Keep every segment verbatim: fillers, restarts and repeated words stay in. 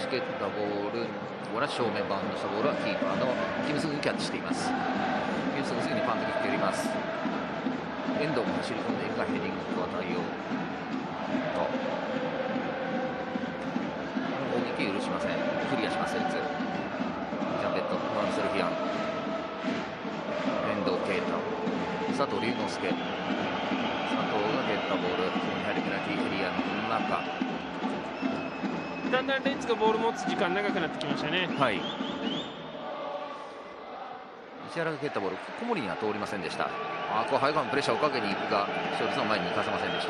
ち蹴ったボール、これは正面バウンドしたボールはキーパーのキム・スグがキャッチしています。キム・スグすぐにパントキック蹴ります。遠藤も走り込んでいるがヘディングは対応と攻撃許しません。クリアします。レッツジャンペット、マンセルフィアン、遠藤啓太、佐藤龍之介、佐藤が蹴ったボール、そこに入るペナルティーエリアの中、 だんだんレッツがボール持つ時間長くなってきましたね。 はい、石原が蹴ったボール、小森には通りませんでした。あこうハイガンプレッシャーをかけに行くが勝率の前に行かせませんでした。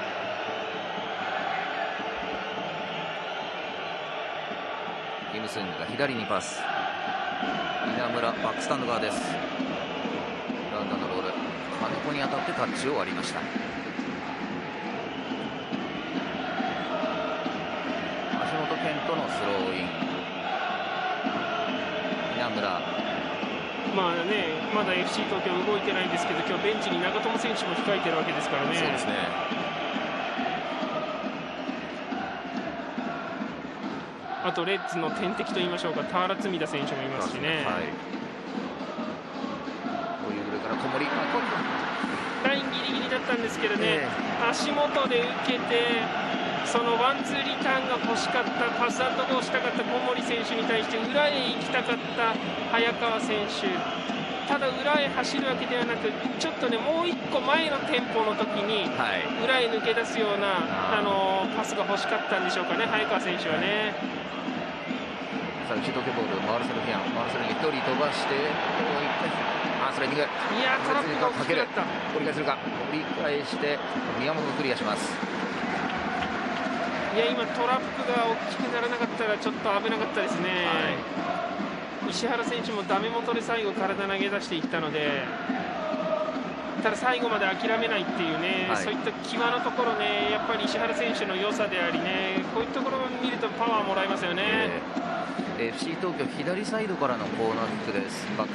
キム・スンが左にパス、稲村バックスタンド側です。ラウンドのボール、金子に当たってタッチを割りました。橋本健人のスローイン、稲村、 まあね、まだ エフシー 東京動いてないんですけど、今日ベンチに長友選手も控えてるわけですからね。 そうですね。 あとレッズの天敵といいましょうか、田原積田選手もいますしね。 はい、こういう上から小森、 ラインギリギリだったんですけどね、 えー、足元で受けて、そのワンツーリターンが欲しかった、パスアンドゴーしたかった小森選手に対して裏へ行きたかった早川選手、ただ裏へ走るわけではなく、ちょっとね、もう一個前のテンポの時に裏へ抜け出すような、はい、あのパスが欲しかったんでしょうかね、早川選手はね。 さあ内時計ボール、マルセル・フィアン、マルセルにひとり飛ばして、あスライディング、 いやトラップが大きくなった。 折り返せるか、折り返して宮本がクリアします。 いや今トラップが大きくならなかったらちょっと危なかったですね。はい、石原選手もダメ元で最後体投げ出していったので、ただ最後まで諦めないっていうね、はい、そういった際のところね、やっぱり石原選手の良さでありね、こういうところを見るとパワーもらえますよね。 えー、エフシー 東京左サイドからのコーナーキックです。バック